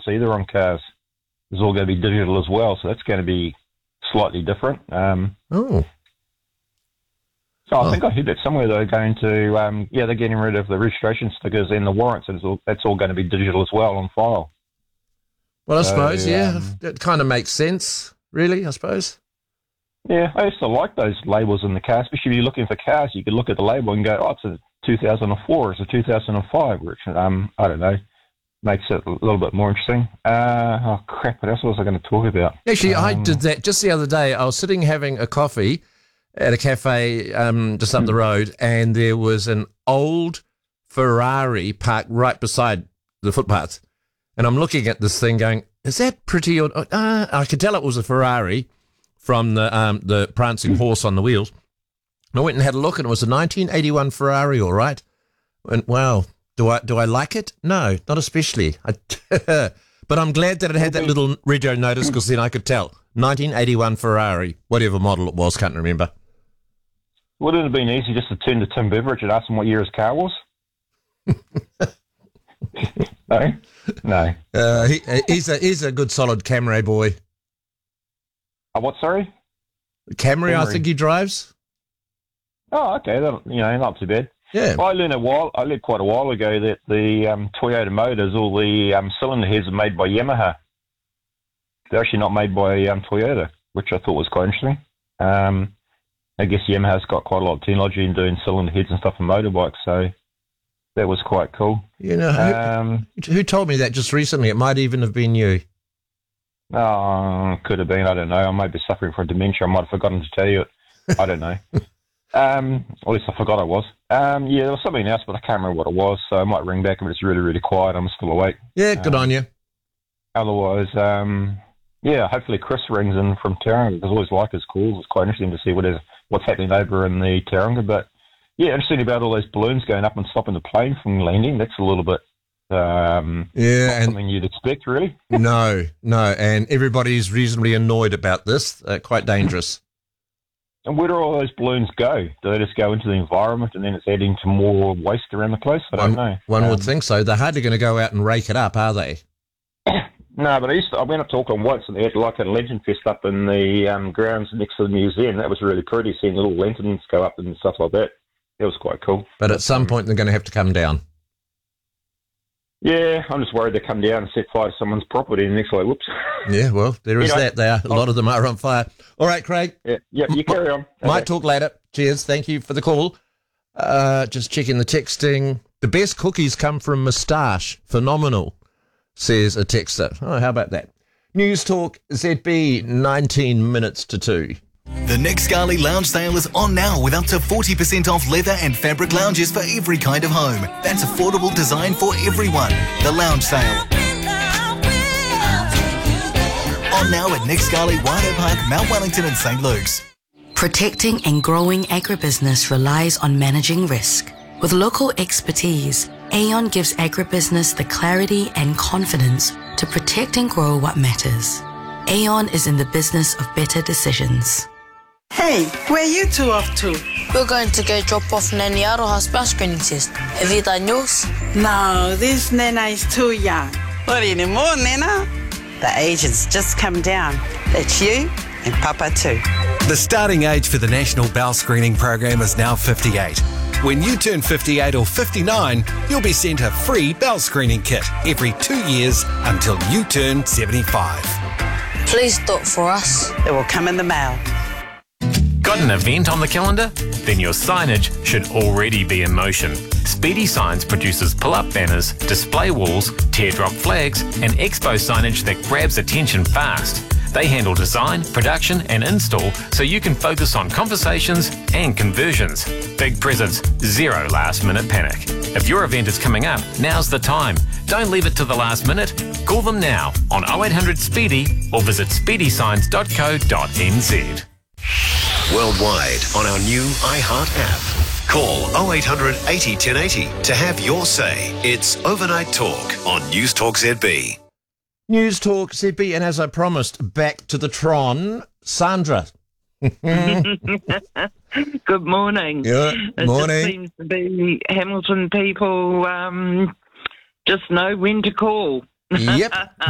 warrants either on cars. It's all going to be digital as well, so that's going to be slightly different. So I think I heard that somewhere they're going to, they're getting rid of the registration stickers and the warrants, and that's all going to be digital as well on file. Well, I suppose, it kind of makes sense, really, I suppose. Yeah, I used to like those labels in the car, especially if you're looking for cars. You could look at the label and go, oh, it's a 2004, it's a 2005, which, I don't know, makes it a little bit more interesting. Crap, what else was I going to talk about? Actually, I did that just the other day. I was sitting having a coffee at a cafe just up the road, and there was an old Ferrari parked right beside the footpath. And I'm looking at this thing going, is that pretty? I could tell it was a Ferrari from the prancing horse on the wheels. And I went and had a look, and it was a 1981 Ferrari, all right. And wow, do I like it? No, not especially. But I'm glad that it had that little radio notice, because then I could tell. 1981 Ferrari, whatever model it was, can't remember. Would it have been easy just to turn to Tim Beveridge and ask him what year his car was? No. He's a good solid Camry boy. What, sorry? Camry, I think he drives. Oh, okay. Not too bad. Yeah. Well, I learned quite a while ago that the Toyota motors, all the cylinder heads are made by Yamaha. They're actually not made by Toyota, which I thought was quite interesting. I guess Yamaha's got quite a lot of technology in doing cylinder heads and stuff for motorbikes, so that was quite cool. You know, who told me that just recently? It might even have been you. Oh, could have been. I don't know. I might be suffering from dementia. I might have forgotten to tell you it. I don't know. At least I forgot I was. There was something else, but I can't remember what it was, so I might ring back if it's really, really quiet. I'm still awake. Yeah, good on you. Otherwise, hopefully Chris rings in from Tauranga, because I always like his calls. It's quite interesting to see what's happening over in the Tauranga. But, yeah, interesting about all those balloons going up and stopping the plane from landing. That's a little bit something you'd expect, really. No, and everybody's reasonably annoyed about this. Quite dangerous. And where do all those balloons go? Do they just go into the environment and then it's adding to more waste around the place? I don't know. One would think so. They're hardly going to go out and rake it up, are they? No, but I went up to Auckland once, and they had like a lantern fest up in the grounds next to the museum. That was really pretty, seeing little lanterns go up and stuff like that. It was quite cool. But at some point they're going to have to come down. Yeah, I'm just worried they come down and set fire to someone's property and next like, whoops. Yeah, well, there is that. A lot of them are on fire. All right, Craig. Yeah, you carry on. Might talk later. Cheers. Thank you for the call. Just checking the texting. The best cookies come from Moustache. Phenomenal, says a texter. Oh, how about that? News Talk ZB, 19 minutes to 2. The Nick Scali Lounge Sale is on now with up to 40% off leather and fabric lounges for every kind of home. That's affordable design for everyone. The Lounge Sale. On now at Nick Scali, Waiho Park, Mount Wellington and St. Luke's. Protecting and growing agribusiness relies on managing risk. With local expertise, Aon gives agribusiness the clarity and confidence to protect and grow what matters. Aon is in the business of better decisions. Hey, where are you two off to? We're going to go drop off Nanny Aroha's bus screening test. Have you done yours? No, this Nana is too young. What anymore, Nana? The agent's just come down. That's you and Papa too. The starting age for the National Bowel Screening Program is now 58. When you turn 58 or 59, you'll be sent a free bowel screening kit every 2 years until you turn 75. Please do it for us. It will come in the mail. Got an event on the calendar? Then your signage should already be in motion. Speedy Signs produces pull-up banners, display walls, teardrop flags, and expo signage that grabs attention fast. They handle design, production, and install so you can focus on conversations and conversions. Big presents, zero last-minute panic. If your event is coming up, now's the time. Don't leave it to the last minute. Call them now on 0800 Speedy or visit speedysigns.co.nz. Worldwide on our new iHeart app. Call 0800 80 1080 to have your say. It's Overnight Talk on News Talk ZB. News Talk ZB, and as I promised, back to the Tron. Sandra. Good morning. Yeah, morning. It just seems to be Hamilton people just know when to call. Yep.